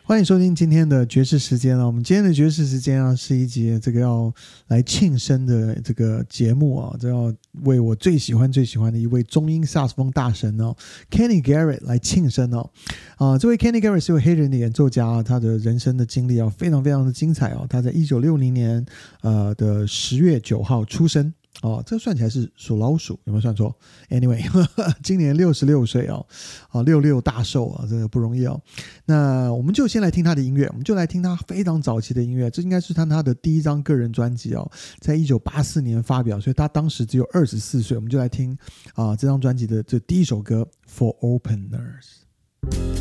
欢迎收听今天的爵士时间啊！我们今天的爵士时间啊，是一集这个要来庆生的这个节目啊，这要为我最喜欢的一位中音萨克斯风大神哦 ，Kenny Garrett 来庆生哦。这位 Kenny Garrett 是位黑人的演奏家啊，他的人生的经历啊非常非常的精彩哦。他在1960年的10月9号出生。这算起来是属老鼠，有没有算错 ？Anyway， 今年66岁66大寿啊，这个不容易哦。那我们就先来听他的音乐，我们就来听他非常早期的音乐，这应该是他的第一张个人专辑哦，在1984年发表，所以他当时只有24岁。我们就来听这张专辑的这第一首歌《For Openers》。